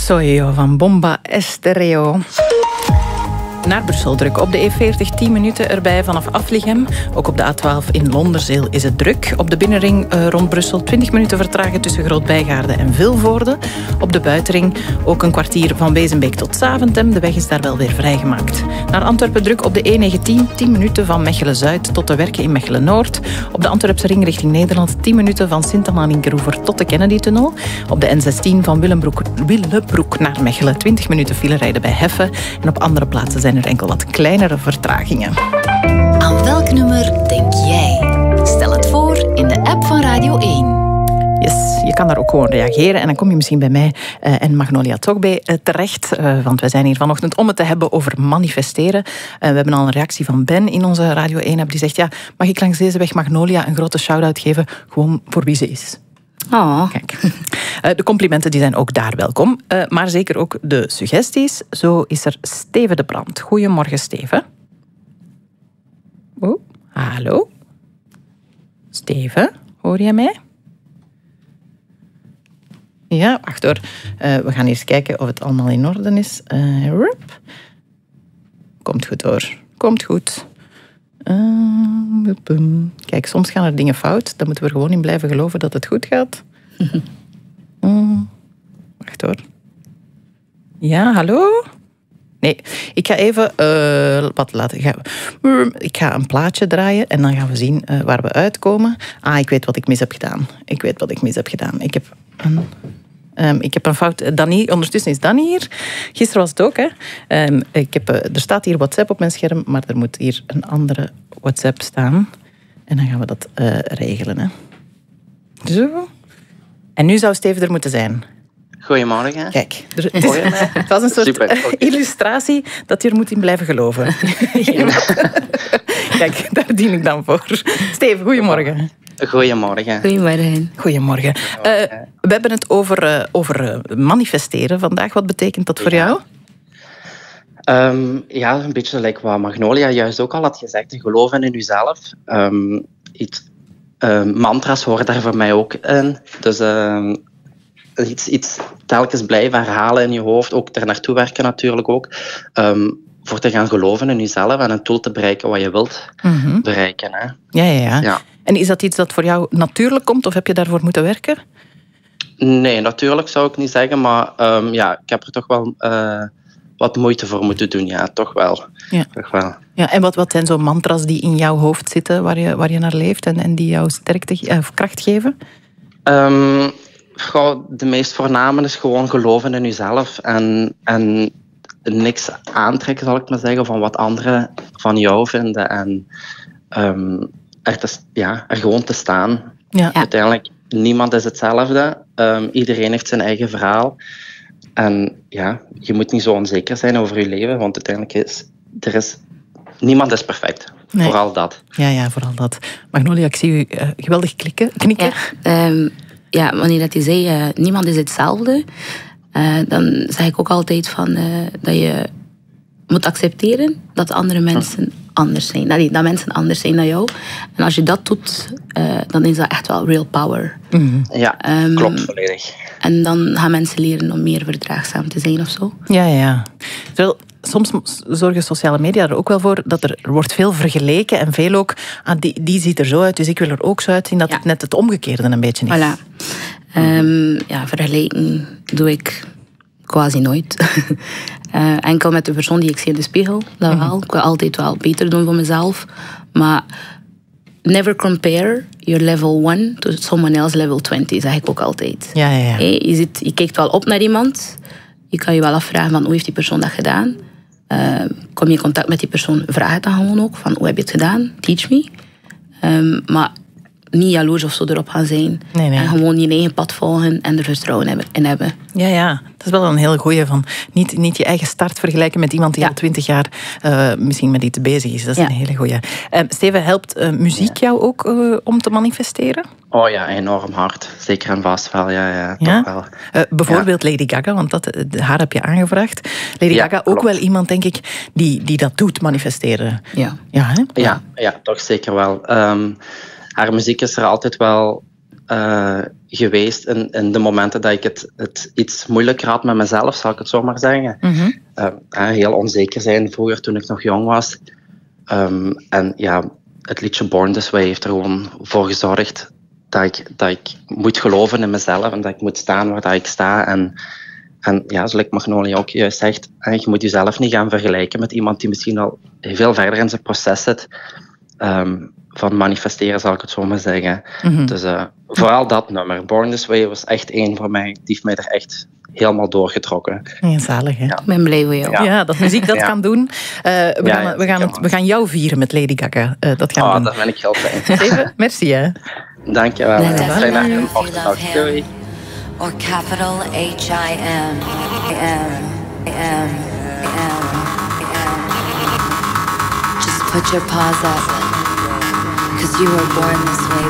Soy yo van Bomba Estéreo. Naar Brussel druk. Op de E40 10 minuten erbij vanaf Afligem. Ook op de A12 in Londerzeel is het druk. Op de binnenring rond Brussel 20 minuten vertragen tussen Groot-Bijgaarde en Vilvoorde. Op de buitenring ook een kwartier van Wezenbeek tot Zaventem. De weg is daar wel weer vrijgemaakt. Naar Antwerpen druk op de E19 10 minuten van Mechelen-Zuid tot de Werken in Mechelen-Noord. Op de Antwerpse ring richting Nederland 10 minuten van Sint-Anna-Linkeroever tot de Kennedy-tunnel. Op de N16 van Willebroek naar Mechelen 20 minuten file rijden bij Heffen. En op andere plaatsen zijn er enkel wat kleinere vertragingen. Aan welk nummer denk jij? Stel het voor in de app van Radio 1. Yes, je kan daar ook gewoon reageren en dan kom je misschien bij mij en Magnolia Togbe terecht. Want wij zijn hier vanochtend om het te hebben over manifesteren. We hebben al een reactie van Ben in onze Radio 1-app die zegt, ja, mag ik langs deze weg Magnolia een grote shout-out geven, gewoon voor wie ze is. Oh. Kijk. De complimenten die zijn ook daar welkom, maar zeker ook de suggesties. Zo is er Steven de Brand. Goedemorgen, Steven. Oh, hallo? Steven, hoor je mij? Ja, wacht hoor. We gaan eerst kijken of het allemaal in orde is. Komt goed hoor. Komt goed. Kijk, soms gaan er dingen fout. Dan moeten we er gewoon in blijven geloven dat het goed gaat. Wacht hoor. Ja, hallo? Nee, ik ga even wat laten gaan. Ik ga een plaatje draaien en dan gaan we zien waar we uitkomen. Ik weet wat ik mis heb gedaan. Ik heb een fout. Danny, ondertussen is Danny hier. Gisteren was het ook, hè. Er staat hier WhatsApp op mijn scherm, maar er moet hier een andere WhatsApp staan. En dan gaan we dat regelen, hè. Zo. En nu zou Steven er moeten zijn. Goedemorgen. Kijk, het was een soort illustratie dat je er moet in blijven geloven. Kijk, daar dien ik dan voor. Steven, goedemorgen. Goedemorgen. We hebben het over manifesteren vandaag. Wat betekent dat voor jou? Ja, een beetje like wat Magnolia juist ook al had gezegd. Geloven in jezelf. Mantra's horen daar voor mij ook in. Dus iets telkens blijven herhalen in je hoofd. Ook er naartoe werken natuurlijk ook. Voor te gaan geloven in jezelf en een doel te bereiken wat je wilt bereiken. Hè. Ja. En is dat iets dat voor jou natuurlijk komt of heb je daarvoor moeten werken? Nee, natuurlijk zou ik niet zeggen. Maar ik heb er toch wel wat moeite voor moeten doen. Ja, toch wel. Ja. Toch wel. Ja, en wat zijn zo mantra's die in jouw hoofd zitten, waar je naar leeft en die jou sterkte of kracht geven? De meest voorname is gewoon geloven in jezelf en niks aantrekken, zal ik maar zeggen, van wat anderen van jou vinden. En er gewoon te staan. Ja. Uiteindelijk, niemand is hetzelfde. Iedereen heeft zijn eigen verhaal. En ja, je moet niet zo onzeker zijn over je leven, want uiteindelijk niemand is perfect. Nee. Vooral dat. Ja, vooral dat. Magnolia, ik zie u geweldig knikken. Ja, wanneer dat je zei, niemand is hetzelfde, dan zeg ik ook altijd van, dat je moet accepteren dat andere mensen anders zijn. Dat mensen anders zijn dan jou. En als je dat doet, dan is dat echt wel real power. Mm-hmm. Ja, klopt volledig. En dan gaan mensen leren om meer verdraagzaam te zijn of zo. Ja. Terwijl soms zorgen sociale media er ook wel voor dat er wordt veel vergeleken en veel ook, die ziet er zo uit, dus ik wil er ook zo uitzien, dat het net het omgekeerde een beetje is. Voilà. Vergelijken doe ik quasi nooit. Enkel met de persoon die ik zie in de spiegel, dat wel. Ik wil altijd wel beter doen voor mezelf. Maar never compare your level 1 to someone else level 20, zeg ik ook altijd. Ja. Je kijkt wel op naar iemand. Je kan je wel afvragen van hoe heeft die persoon dat gedaan. Kom je in contact met die persoon, vraag het dan gewoon ook. Van hoe heb je het gedaan? Teach me. Maar niet jaloers of zo erop gaan zijn. Nee. En gewoon je eigen pad volgen en er vertrouwen in hebben. Ja. Dat is wel een heel goeie van niet je eigen start vergelijken met iemand die al 20 jaar misschien met iets bezig is. Dat is een hele goeie. Steven, helpt muziek jou ook om te manifesteren? Oh ja, enorm hard. Zeker en vast wel, ja toch wel. Bijvoorbeeld Lady Gaga, want haar heb je aangevraagd. Lady Gaga, ook klopt. wel iemand, denk ik, die dat doet, manifesteren. Ja, toch zeker wel. Haar muziek is er altijd wel geweest in de momenten dat ik het iets moeilijker had met mezelf, zal ik het zo maar zeggen. Heel onzeker zijn vroeger toen ik nog jong was. En ja, het liedje Born This Way heeft er gewoon voor gezorgd dat ik moet geloven in mezelf en dat ik moet staan waar dat ik sta. En ja, zoals Magnolia ook juist zegt, je moet jezelf niet gaan vergelijken met iemand die misschien al veel verder in zijn proces zit. Van manifesteren, zal ik het zo maar zeggen. Dus vooral dat nummer, Born This Way, was echt één voor mij. Die heeft mij er echt helemaal doorgetrokken. Ja, zalig, hè? Ik ben blij voor jou. Ja, dat muziek dat kan doen. We gaan jou vieren met Lady Gaga. Dat gaan we doen. Daar ben ik heel blij. Even, merci, hè. Dank je wel. Fijne ochtend. Doei. Or capital H-I-M. Just put your paws up, 'cause you were born this way,